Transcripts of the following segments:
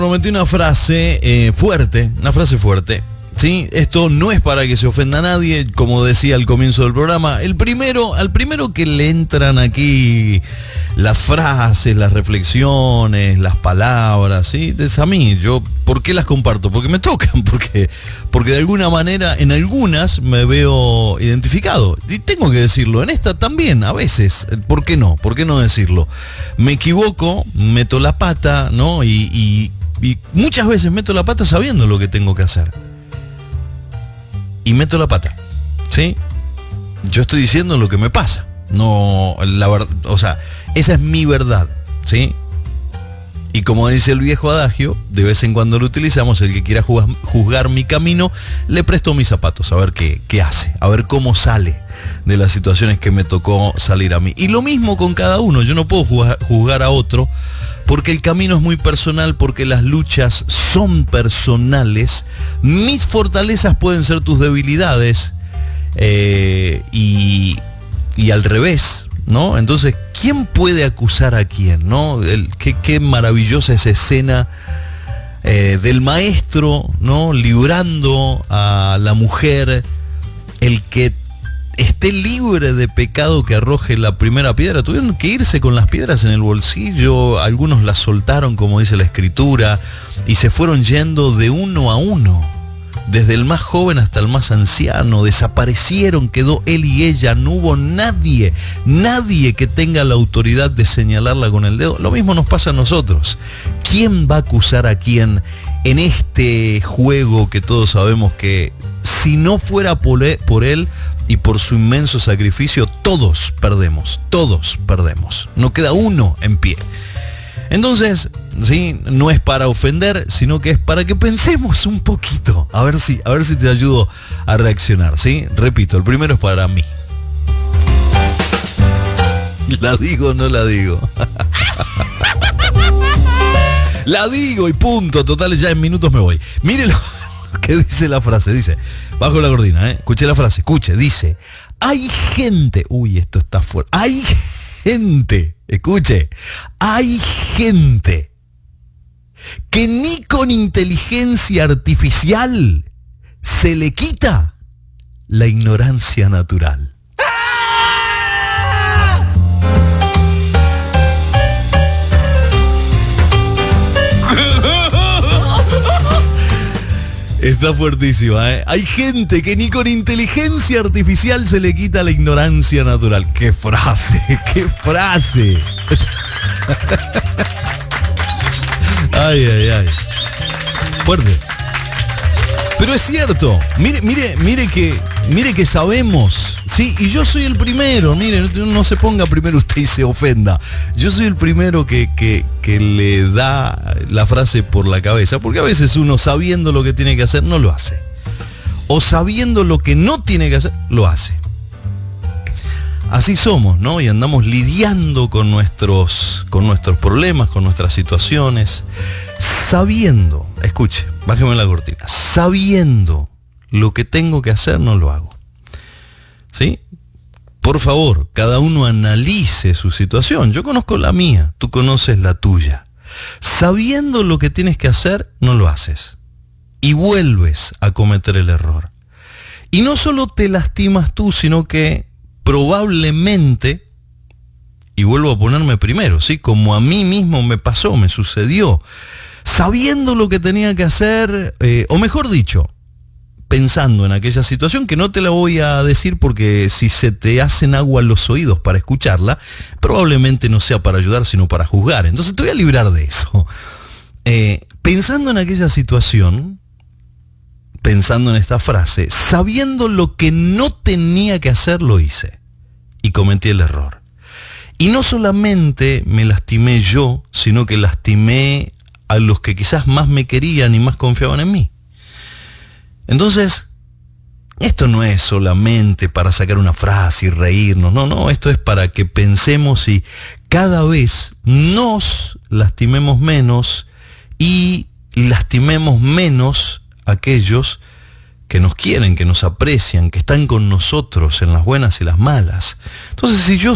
Prometí una frase fuerte, ¿sí? Esto no es para que se ofenda a nadie, como decía al comienzo del programa. Al primero que le entran aquí las frases, las reflexiones, las palabras, ¿sí? Es a mí. ¿Por qué las comparto? Porque me tocan, porque de alguna manera en algunas me veo identificado. Y tengo que decirlo, en esta también, a veces. ¿Por qué no? ¿Por qué no decirlo? Me equivoco, meto la pata, ¿no? Y muchas veces meto la pata sabiendo lo que tengo que hacer. Y meto la pata, ¿sí? Yo estoy diciendo lo que me pasa. No, la verdad, o sea, esa es mi verdad, ¿sí? Y como dice el viejo adagio, de vez en cuando lo utilizamos, el que quiera juzgar mi camino, le presto mis zapatos, a ver qué hace, a ver cómo sale de las situaciones que me tocó salir a mí. Y lo mismo con cada uno, yo no puedo juzgar a otro, porque el camino es muy personal, porque las luchas son personales. Mis fortalezas pueden ser tus debilidades, y al revés, ¿no? Entonces, ¿quién puede acusar a quién, no? Qué maravillosa esa escena del maestro, ¿no? Librando a la mujer, el que esté libre de pecado que arroje la primera piedra. Tuvieron que irse con las piedras en el bolsillo, algunos las soltaron, como dice la escritura, y se fueron yendo de uno a uno, desde el más joven hasta el más anciano. Desaparecieron, quedó él y ella, no hubo nadie que tenga la autoridad de señalarla con el dedo. Lo mismo nos pasa a nosotros. ¿Quién va a acusar a quién en este juego que todos sabemos que si no fuera por él y por su inmenso sacrificio, todos perdemos? No queda uno en pie. Entonces, sí, no es para ofender, sino que es para que pensemos un poquito. A ver si te ayudo a reaccionar, ¿sí? Repito, el primero es para mí. ¿La digo o no la digo? La digo y punto. Total, ya en minutos me voy. Mire lo que dice la frase. Dice, bajo la cortina, escuche la frase, dice: hay gente, esto está fuerte, hay gente, escuche, hay gente que ni con inteligencia artificial se le quita la ignorancia natural. Está fuertísima, ¿eh? Hay gente que ni con inteligencia artificial se le quita la ignorancia natural. ¡Qué frase! ¡Qué frase! Ay. Fuerte. Pero es cierto. Mire que sabemos. Sí, y yo soy el primero. Mire, no se ponga primero usted y se ofenda. Yo soy el primero que le da la frase por la cabeza. Porque a veces uno, sabiendo lo que tiene que hacer, no lo hace. O sabiendo lo que no tiene que hacer, lo hace. Así somos, ¿no? Y andamos lidiando con nuestros problemas, con nuestras situaciones, sabiendo, escuche, bájeme la cortina, sabiendo lo que tengo que hacer, no lo hago. ¿Sí? Por favor, cada uno analice su situación. Yo conozco la mía, tú conoces la tuya. Sabiendo lo que tienes que hacer, no lo haces. Y vuelves a cometer el error. Y no solo te lastimas tú, sino que probablemente, y vuelvo a ponerme primero, ¿sí? Como a mí mismo me pasó, me sucedió, sabiendo lo que tenía que hacer, o mejor dicho, pensando en aquella situación que no te la voy a decir porque si se te hacen agua los oídos para escucharla, probablemente no sea para ayudar sino para juzgar. Entonces te voy a librar de eso. Pensando en aquella situación, pensando en esta frase, sabiendo lo que no tenía que hacer, lo hice y cometí el error. Y no solamente me lastimé yo, sino que lastimé a los que quizás más me querían y más confiaban en mí. Entonces, esto no es solamente para sacar una frase y reírnos, no, esto es para que pensemos y cada vez nos lastimemos menos y lastimemos menos a aquellos que nos quieren, que nos aprecian, que están con nosotros en las buenas y las malas. Entonces, si yo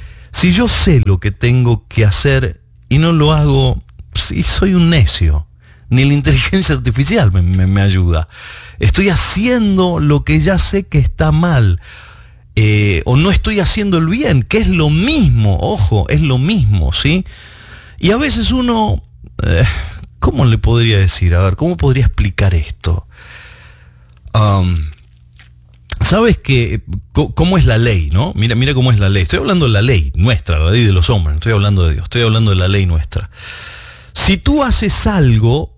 sé lo que tengo que hacer y no lo hago, sí, soy un necio. Ni la inteligencia artificial me ayuda. Estoy haciendo lo que ya sé que está mal. O no estoy haciendo el bien, que es lo mismo, ojo, es lo mismo, ¿sí? Y a veces uno, ¿cómo le podría decir? A ver, ¿cómo podría explicar esto? ¿Sabes cómo es la ley, no? Mira cómo es la ley. Estoy hablando de la ley nuestra, la ley de los hombres, no estoy hablando de Dios, estoy hablando de la ley nuestra. Si tú haces algo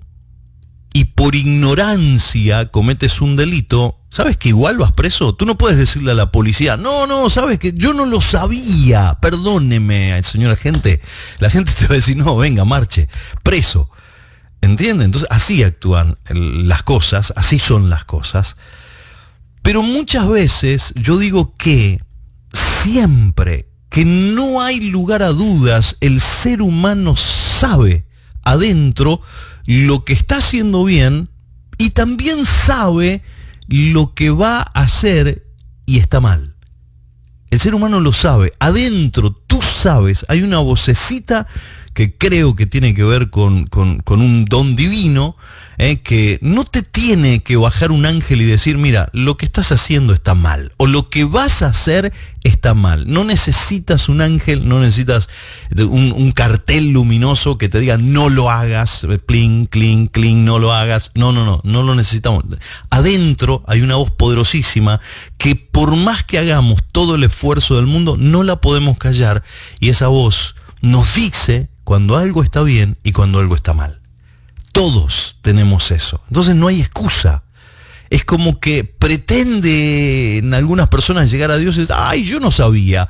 y por ignorancia cometes un delito, ¿sabes que igual vas preso? Tú no puedes decirle a la policía, no, ¿sabes que yo no lo sabía? Perdóneme, señor agente. La gente te va a decir, no, venga, marche, preso. ¿Entienden? Entonces así actúan las cosas, así son las cosas. Pero muchas veces yo digo que siempre, que no hay lugar a dudas, el ser humano sabe adentro lo que está haciendo bien y también sabe lo que va a hacer y está mal. El ser humano lo sabe. Adentro, tú sabes, hay una vocecita que creo que tiene que ver con un don divino, que no te tiene que bajar un ángel y decir, mira, lo que estás haciendo está mal, o lo que vas a hacer está mal. No necesitas un ángel, no necesitas un cartel luminoso que te diga, no lo hagas, plin, clink, clink, no lo hagas. No lo necesitamos. Adentro hay una voz poderosísima que por más que hagamos todo el esfuerzo del mundo, no la podemos callar, y esa voz nos dice cuando algo está bien y cuando algo está mal. Todos tenemos eso. Entonces no hay excusa. Es como que pretenden algunas personas llegar a Dios y decir, ay, yo no sabía,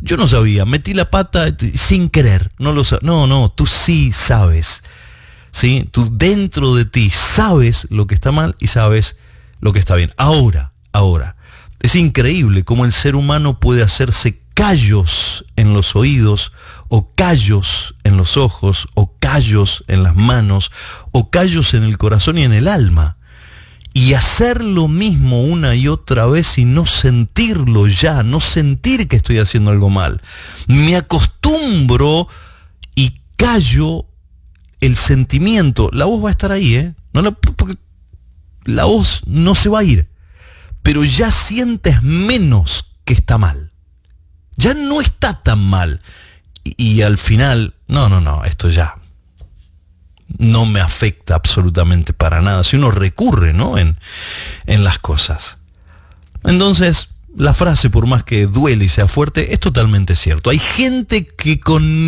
metí la pata sin querer. No, tú sí sabes. ¿Sí? Tú dentro de ti sabes lo que está mal y sabes lo que está bien. Ahora, es increíble cómo el ser humano puede hacerse callos en los oídos, o callos en los ojos, o callos en las manos, o callos en el corazón y en el alma, y hacer lo mismo una y otra vez y no sentirlo ya, no sentir que estoy haciendo algo mal. Me acostumbro y callo el sentimiento. La voz va a estar ahí, porque la voz no se va a ir, pero ya sientes menos que está mal. Ya no está tan mal. Y al final, no, esto ya no me afecta absolutamente para nada. Si uno recurre, ¿no? en las cosas. Entonces, la frase, por más que duele y sea fuerte, es totalmente cierto. Hay gente que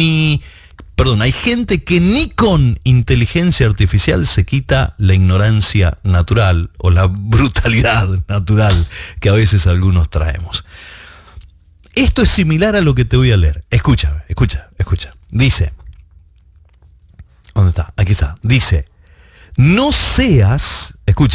ni con inteligencia artificial se quita la ignorancia natural o la brutalidad natural que a veces algunos traemos. Esto es similar a lo que te voy a leer. Escucha. Dice, ¿dónde está? Aquí está. Dice, no seas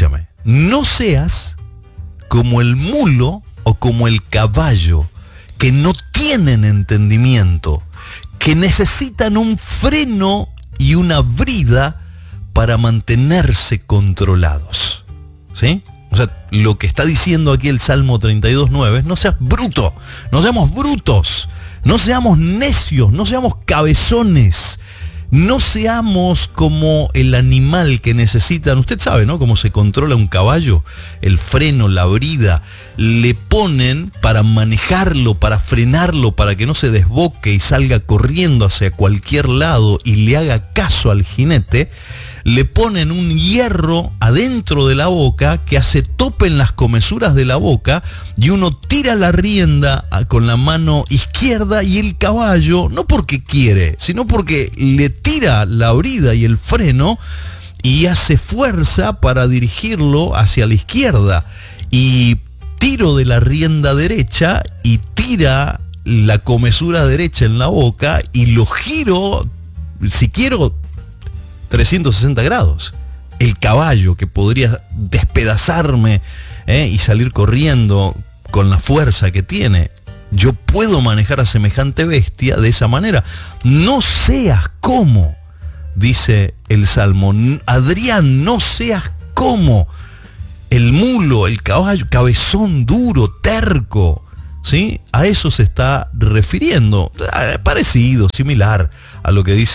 como el mulo o como el caballo, que no tienen entendimiento, que necesitan un freno y una brida para mantenerse controlados. ¿Sí? O sea, lo que está diciendo aquí el Salmo 32:9 es, no seas bruto, no seamos brutos, no seamos necios, no seamos cabezones, no seamos como el animal que necesitan. Usted sabe, ¿no?, cómo se controla un caballo, el freno, la brida, le ponen para manejarlo, para frenarlo, para que no se desboque y salga corriendo hacia cualquier lado y le haga caso al jinete. Le ponen un hierro adentro de la boca que hace tope en las comesuras de la boca, y uno tira la rienda con la mano izquierda y el caballo, no porque quiere, sino porque le tira la brida y el freno y hace fuerza para dirigirlo hacia la izquierda. Y tiro de la rienda derecha y tira la comesura derecha en la boca y lo giro, si quiero, 360 grados. El caballo, que podría despedazarme y salir corriendo con la fuerza que tiene, yo puedo manejar a semejante bestia de esa manera. No seas como, dice el Salmo, Adrián, no seas como el mulo, el caballo, cabezón, duro, terco. ¿Sí? A eso se está refiriendo. Parecido, similar a lo que dice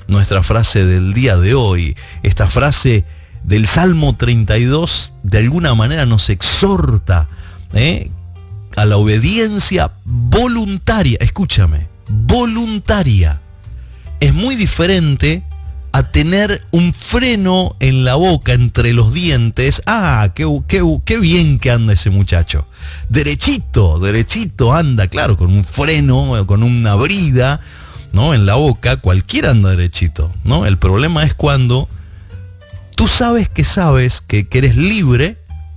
nuestra frase del día de hoy. Esta frase del Salmo 32 de alguna manera nos exhorta a la obediencia voluntaria. Escúchame, voluntaria. Es muy diferente a tener un freno en la boca, entre los dientes. Qué bien que anda ese muchacho. Derechito anda, claro, con un freno, con una brida, ¿no? En la boca, cualquiera anda derechito, ¿no? El problema es cuando tú sabes que eres libre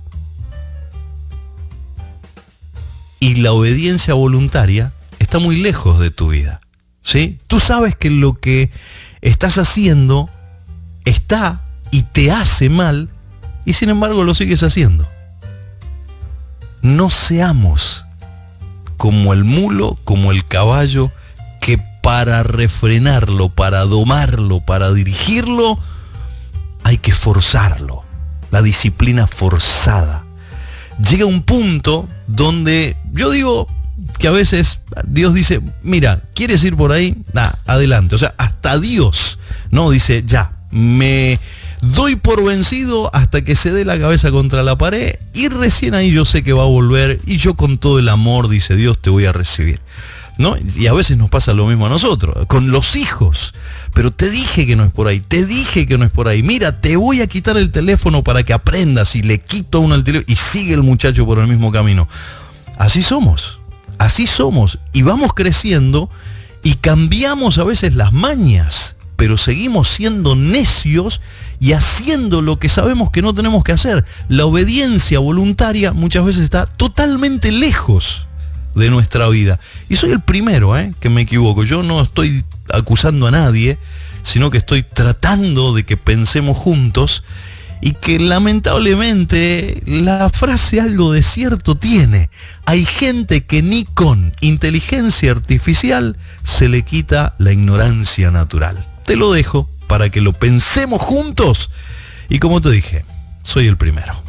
y la obediencia voluntaria está muy lejos de tu vida, ¿sí? Tú sabes que lo que estás haciendo está y te hace mal y sin embargo lo sigues haciendo. No seamos como el mulo, como el caballo, que para refrenarlo, para domarlo, para dirigirlo, hay que forzarlo. La disciplina forzada. Llega un punto donde yo digo que a veces Dios dice, mira, ¿quieres ir por ahí? Adelante. O sea, hasta Dios, ¿no? Dice, ya, me doy por vencido hasta que se dé la cabeza contra la pared y recién ahí yo sé que va a volver y yo con todo el amor, dice Dios, te voy a recibir, ¿no? Y a veces nos pasa lo mismo a nosotros, con los hijos. Pero te dije que no es por ahí, te dije que no es por ahí. Mira, te voy a quitar el teléfono para que aprendas, y le quito uno el teléfono y sigue el muchacho por el mismo camino. Así somos y vamos creciendo y cambiamos a veces las mañas, pero seguimos siendo necios y haciendo lo que sabemos que no tenemos que hacer. La obediencia voluntaria muchas veces está totalmente lejos de nuestra vida. Y soy el primero que me equivoco. Yo no estoy acusando a nadie, sino que estoy tratando de que pensemos juntos y que lamentablemente la frase algo de cierto tiene. Hay gente que ni con inteligencia artificial se le quita la ignorancia natural. Te lo dejo para que lo pensemos juntos y como te dije, soy el primero.